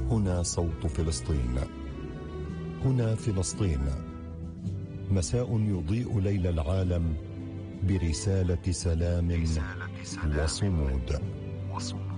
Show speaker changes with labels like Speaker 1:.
Speaker 1: هنا صوت فلسطين. هنا فلسطين، مساء يضيء ليل العالم برسالة سلام وصمود.